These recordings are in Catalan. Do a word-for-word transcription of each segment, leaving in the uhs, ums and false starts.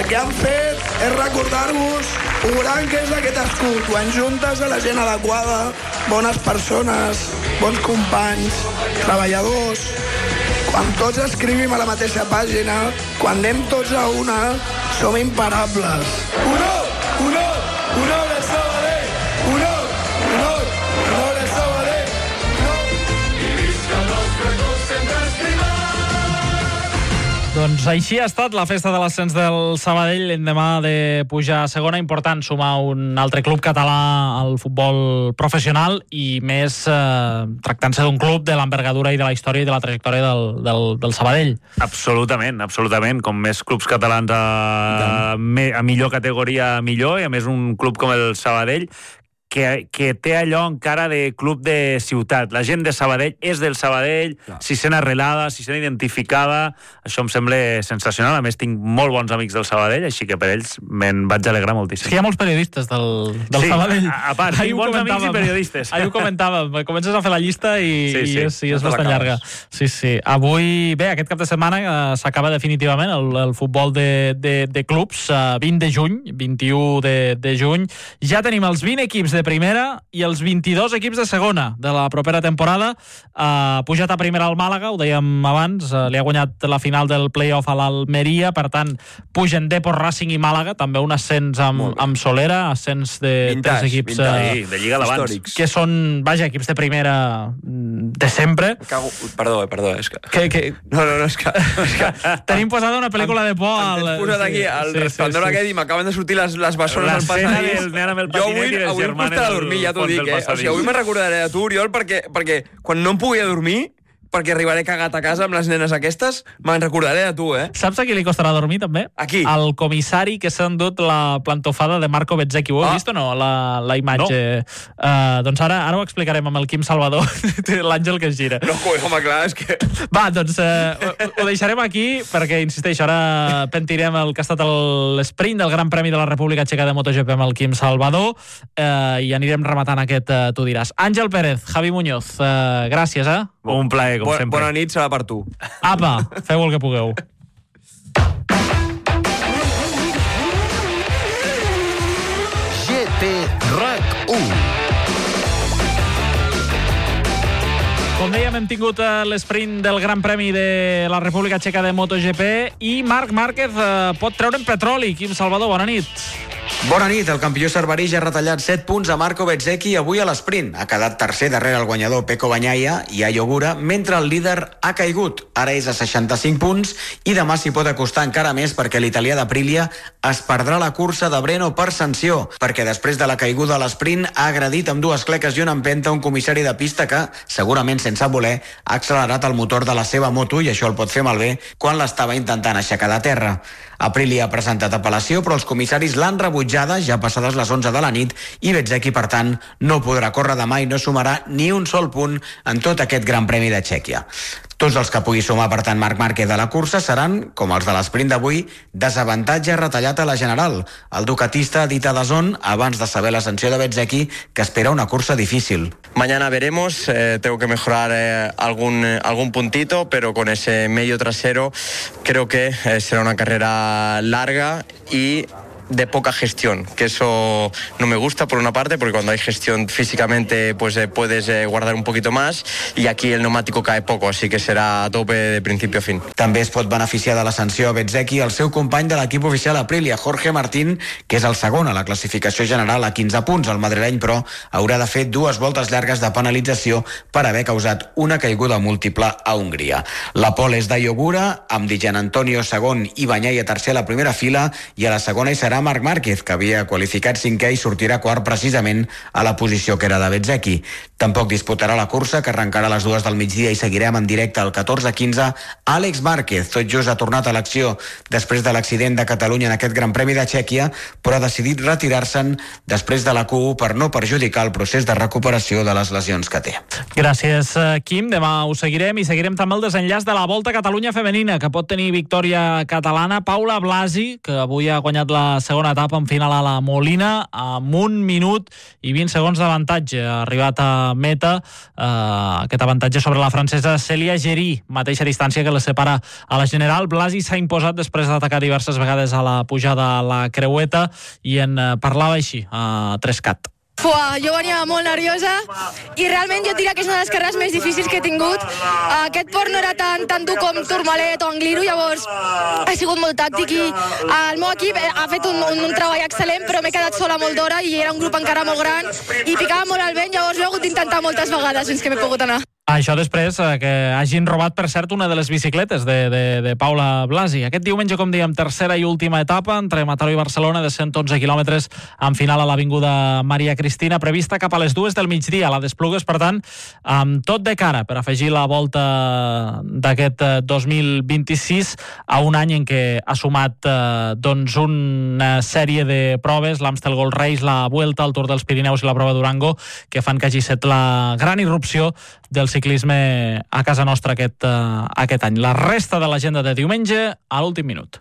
El que han fet és recordar-vos ho gran que és aquest escut quan juntes a la gent adequada, bones persones, bons companys, treballadors, quan tots escrivim a la mateixa pàgina, quan anem tots a una, som imparables. Honor! Honor! Honor del Sabadell! Honor! Honor! Honor del Sabadell! Doncs així ha estat la festa de l'ascens del Sabadell l'endemà de pujar a segona. Important sumar un altre club català al futbol professional i més eh, tractant-se d'un club de l'envergadura i de la història i de la trajectòria del, del, del Sabadell. Absolutament, absolutament. Com més clubs catalans a, me, a millor categoria, millor, i a més un club com el Sabadell que, que té allò encara de club de ciutat. La gent de Sabadell és del Sabadell, s'hi sent arrelada, s'hi sent identificada. Això em sembla sensacional. A més, tinc molt bons amics del Sabadell, així que per ells me'n vaig alegrar moltíssim. És que hi ha molts periodistes del, del sí, Sabadell. A, a part, tinc bons amics i periodistes. Ahir ho comentàvem. Comences a fer la llista i, sí, sí. i és, i és bastant llarga. Sí, sí. Avui, bé, aquest cap de setmana eh, s'acaba definitivament el, el futbol de, de, de clubs. Eh, vint de juny, vint-i-u de, de juny. Ja tenim els vint equips de primera i els vint-i-dos equips de segona de la propera temporada. Ha uh, pujat a primera al Màlaga, ho dèiem abans, uh, li ha guanyat la final del play-off a l'Almeria, per tant, pugen Depor, Racing i Màlaga, també un ascens amb, amb Solera, ascens de vintage, tres equips vintage, uh, de Lliga d'abans, que són, vaja, equips de primera de sempre. Cago... Perdó, eh, perdó, és que... que, que... No, no, no, és que... És que... Tenim posada una pel·lícula de por al... Em tens posat aquí al sí, resplendor sí, sí. aquest i m'acaben de sortir les, les bessones al passadís. Jo avui, avui em costarà dormir, ja t'ho dic, eh? O sigui, avui me recordaré de tu, Oriol, perquè, perquè quan no em pugui dormir, perquè arribaré cagat a casa amb les nenes aquestes, me'n recordaré de tu, eh? Saps a qui li costarà dormir, també? A qui? Al comissari que s'ha endut la plantofada de Marco Bezzecchi. Ho heu ah. vist o no, la, la imatge? No. Uh, doncs ara, ara ho explicarem amb el Quim Salvador, l'àngel que es gira. No, home, clar, és que... Va, doncs uh, ho, ho deixarem aquí, perquè, insisteixo, ara pentirem el que ha estat l'esprint del Gran Premi de la República Txeca de MotoGP amb el Quim Salvador, uh, i anirem rematant aquest, uh, tu diràs. Àngel Pérez, Javi Muñoz, uh, gràcies, eh? Un plaer, com Bo, sempre. Bona nit, serà per tu. Apa, feu el que pugueu. G T R A C u. Com dèiem, hem tingut uh, l'esprint del Gran Premi de la República Txeca de MotoGP i Marc Márquez uh, pot treure'n petroli. Quim Salvador, bona nit. Bona nit. El campió cerverí ja ha retallat set punts a Marco Bezzecchi avui a l'esprint. Ha quedat tercer darrere el guanyador Pecco Bagnaia i Ayo Ogura, mentre el líder ha caigut. Ara és a seixanta-cinc punts i demà s'hi pot acostar encara més perquè l'italià d'Aprilia es perdrà la cursa de Breno per sanció, perquè després de la caiguda a l'esprint ha agredit amb dues cleques i una empenta un comissari de pista que, segurament sense voler, ha accelerat el motor de la seva moto i això el pot fer malbé quan l'estava intentant aixecar de terra. Aprilia ha presentat apel·lació, però els comissaris l'han rebutjada ja passades les onze de la nit i Bezzecchi, per tant, no podrà córrer demà i no sumarà ni un sol punt en tot aquest Gran Premi de Txèquia. Tots els que pugui sumar, per tant, Marc Márquez de la cursa seran, com els de l'esprint d'avui, desavantatge retallat a la general. El ducatista ha dit a DAZN, abans de saber la sanció de Bezzecchi, que espera una cursa difícil. Mañana veremos, eh, tengo que mejorar eh, algún, eh, algún puntito, pero con ese medio trasero creo que eh, será una carrera larga y de poca gestión, que eso no me gusta por una parte, porque cuando hay gestión físicamente pues eh, puedes eh, guardar un poquito más, y aquí el neumático cae poco, así que será a tope de principio a fin. També es pot beneficiar de la sanció a Bezzecchi el seu company de l'equip oficial Aprilia, Jorge Martín, que és el segon a la classificació general a quinze punts. El madrileny, però, haurà de fer dues voltes llargues de penalització per haver causat una caiguda múltiple a Hongria. La pole és d'Ayo Ogura, amb Di Gianantonio segon i Bagnaia tercer a la primera fila, i a la segona hi serà Marc Márquez, que havia qualificat cinquè i sortirà quart precisament a la posició que era de Bezzecchi. Tampoc disputarà la cursa, que arrencarà a les dues del migdia i seguirem en directe al catorze quinze. Àlex Márquez, tot just ha tornat a l'acció després de l'accident de Catalunya en aquest Gran Premi de Txèquia, però ha decidit retirar-se'n després de la Q u per no perjudicar el procés de recuperació de les lesions que té. Gràcies, Quim. Demà ho seguirem i seguirem també el desenllaç de la Volta a Catalunya femenina, que pot tenir victòria catalana. Paula Blasi, que avui ha guanyat la segona etapa en final a la Molina, amb un minut i vint segons d'avantatge. Ha arribat a meta eh, aquest avantatge sobre la francesa Cèlia Gerí, mateixa distància que la separa a la general. Blasi s'ha imposat després d'atacar diverses vegades a la pujada a la creueta i en parlava així a Trescat. Fuà, jo venia molt nerviosa i realment jo diria que és una de les carreres més difícils que he tingut. Aquest port no era tan, tan dur com Tourmalet o Angliru, llavors ha sigut molt tàctic i el meu equip ha fet un, un, un treball excel·lent, però m'he quedat sola molt d'hora i era un grup encara molt gran i picava molt el vent, llavors l'he hagut d'intentar moltes vegades fins que m'he pogut anar. Això després eh, que hagin robat, per cert, una de les bicicletes de, de, de Paula Blasi. Aquest diumenge, com dèiem, tercera i última etapa entre Mataró i Barcelona de cent onze quilòmetres en final a l'Avinguda Maria Cristina, prevista cap a les dues del migdia. La d'Esplugues, per tant, amb tot de cara per afegir la volta d'aquest dos mil vint-i-sis a un any en què ha sumat eh, doncs una sèrie de proves, l'Amstel Gold Race, la Vuelta, el Tour dels Pirineus i la prova Durango, que fan que hagi set la gran irrupció del ciclisme a casa nostra aquest, uh, aquest any. La resta de l'agenda de diumenge a l'últim minut.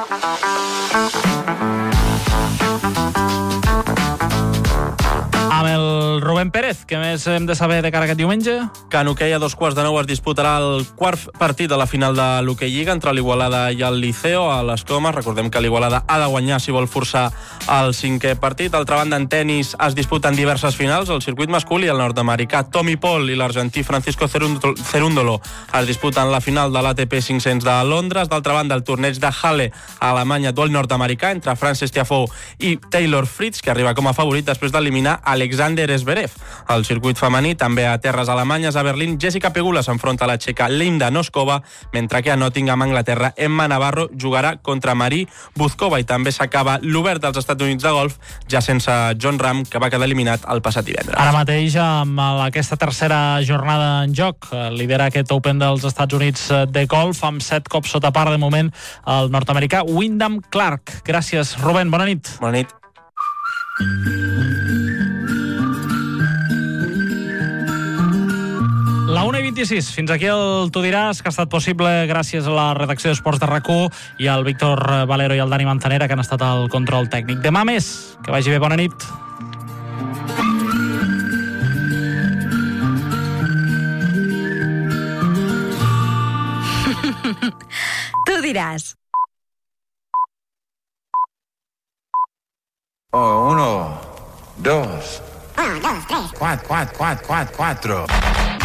Amb el Rubén Pérez, què més hem de saber de cara a aquest diumenge? Que en hoquei a dos quarts de nou es disputarà el quart partit de la final de l'Hockey Lliga entre l'Igualada i el Liceo a les Comes. Recordem que l'Igualada ha de guanyar si vol forçar el cinquè partit. D'altra banda, en tenis es disputen diverses finals. El circuit masculí, el nord-americà Tommy Paul i l'argentí Francisco Cerúndolo es disputen la final de l'A T P cinc-cents de Londres. D'altra banda, el torneig de Halle a Alemanya, duel nord-americà entre Frances Tiafoe i Taylor Fritz, que arriba com a favorit després d'eliminar Alexander Zverev. Al circuit femení, també a terres alemanyes, a Berlín, Jessica Pegula s'enfronta a la txeca Linda Noskova, mentre que a Nottingham, Anglaterra, Emma Navarro jugarà contra Marie Buzkova. I també s'acaba l'Obert dels Estats Units de golf, ja sense John Ram, que va quedar eliminat el passat divendres. Ara mateix, amb aquesta tercera jornada en joc, lidera aquest Open dels Estats Units de golf, amb set cops sota par de moment el nord-americà Wyndham Clark. Gràcies, Rubén. Bona nit. Bona nit. La una i vint-i-sis. Fins aquí el Tu diràs, que ha estat possible gràcies a la redacció d'Esports de RAC1 i al Víctor Valero i al Dani Manzanera, que han estat al control tècnic. Demà més. Que vagi bé. Bona nit. Tu diràs. Oh, uno, dos. Uno, dos, tres. Cuatro, cuatro, cuatro, cuatro.